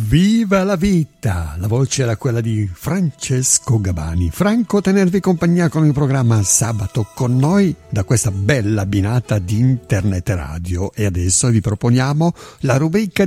Viva la vita! La voce era quella di Francesco Gabani. Franco, tenervi compagnia con il programma Sabato con noi da questa bella binata di internet radio. E adesso vi proponiamo la rubrica